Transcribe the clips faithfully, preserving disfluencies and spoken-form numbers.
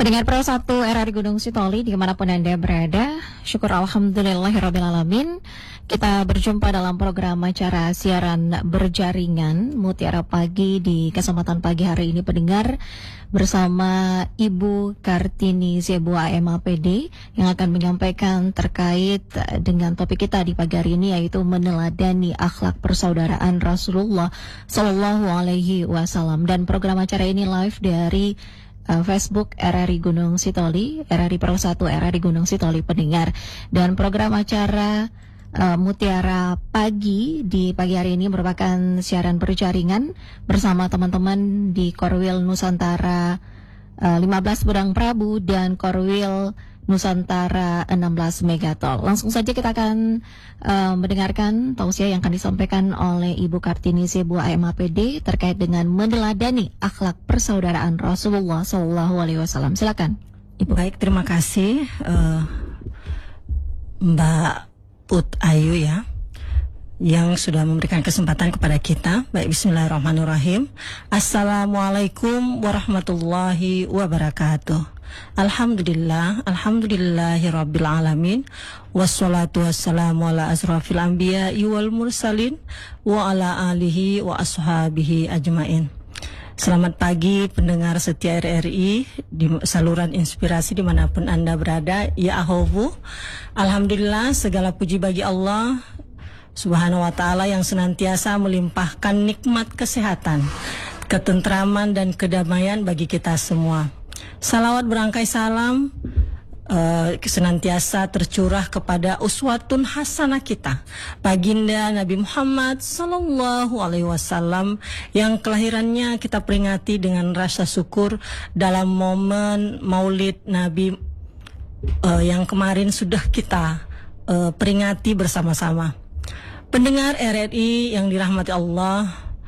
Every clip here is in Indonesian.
Pendengar Pro satu R R I Gunung Sitoli dimanapun Anda berada, syukur alhamdulillahirrabbilalamin. Kita berjumpa dalam program acara siaran berjaringan Mutiara Pagi di kesempatan pagi hari ini, pendengar, bersama Ibu Kartini Zebua M A P D yang akan menyampaikan terkait dengan topik kita di pagi hari ini, yaitu meneladani akhlak persaudaraan Rasulullah Sallallahu Alaihi Wasallam. Dan program acara ini live dari Uh, Facebook R R I Gunung Sitoli, R R I Pro satu R R I Gunung Sitoli, pendengar. Dan program acara uh, Mutiara Pagi di pagi hari ini merupakan siaran berjaringan bersama teman-teman di Korwil Nusantara uh, lima belas Bedang Prabu dan Korwil Nusantara enam belas Megatol. Langsung saja kita akan uh, mendengarkan tausiah yang akan disampaikan oleh Ibu Kartini Zebua M A P D terkait dengan meneladani akhlak persaudaraan Rasulullah Sallallahu Alaihi Wasallam. Silakan, Ibu. Baik, terima kasih uh, Mbak Put Ayu ya, yang sudah memberikan kesempatan kepada kita. Baik, bismillahirrahmanirrahim. Assalamualaikum warahmatullahi wabarakatuh. Alhamdulillah, alhamdulillahi rabbil alamin. Wassalatu wassalamu ala asrafil anbiya wal mursalin wa ala alihi wa ashabihi ajmain. Selamat pagi pendengar setia R R I di saluran inspirasi dimanapun Anda berada. Ya ahobu, alhamdulillah, segala puji bagi Allah Subhanahu wa ta'ala yang senantiasa melimpahkan nikmat kesehatan, ketentraman dan kedamaian bagi kita semua. Salawat berangkai salam uh, senantiasa tercurah kepada uswatun hasanah kita, baginda Nabi Muhammad Sallallahu Alaihi Wasallam, yang kelahirannya kita peringati dengan rasa syukur dalam momen Maulid Nabi uh, yang kemarin sudah kita uh, peringati bersama-sama. Pendengar R R I yang dirahmati Allah,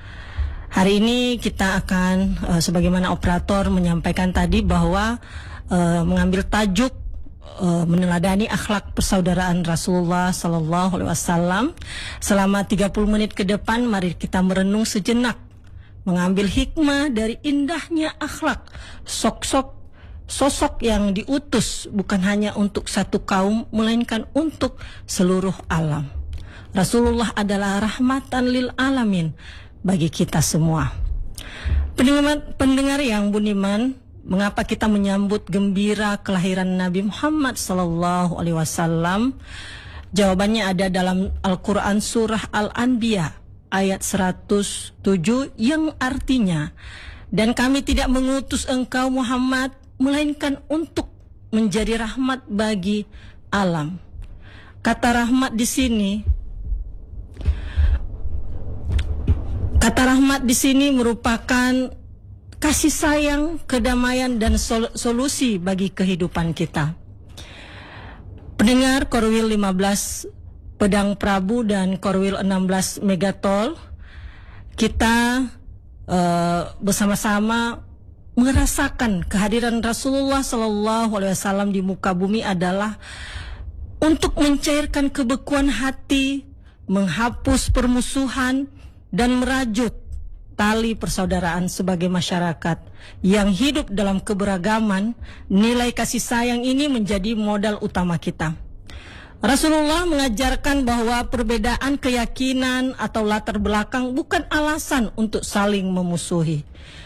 hari ini kita akan uh, sebagaimana operator menyampaikan tadi bahwa uh, mengambil tajuk uh, meneladani akhlak persaudaraan Rasulullah Sallallahu Alaihi Wasallam. Selama tiga puluh menit ke depan, mari kita merenung sejenak, mengambil hikmah dari indahnya akhlak sok-sok sosok yang diutus bukan hanya untuk satu kaum, melainkan untuk seluruh alam. Rasulullah adalah rahmatan lil alamin bagi kita semua. Pendengar, pendengar yang budiman, mengapa kita menyambut gembira kelahiran Nabi Muhammad Sallallahu Alaihi Wasallam? Jawabannya ada dalam Al-Quran surah Al-Anbiya ayat seratus tujuh yang artinya, dan kami tidak mengutus engkau Muhammad melainkan untuk menjadi rahmat bagi alam. Kata rahmat di sini Kata rahmat di sini merupakan kasih sayang, kedamaian, dan sol- solusi bagi kehidupan kita. Pendengar Korwil lima belas Bedang Prabu dan Korwil enam belas Megatol, kita uh, bersama-sama merasakan kehadiran Rasulullah Sallallahu Alaihi Wasallam di muka bumi adalah untuk mencairkan kebekuan hati, menghapus permusuhan, dan merajut tali persaudaraan sebagai masyarakat yang hidup dalam keberagaman. Nilai kasih sayang ini menjadi modal utama kita. Rasulullah mengajarkan bahwa perbedaan keyakinan atau latar belakang bukan alasan untuk saling memusuhi.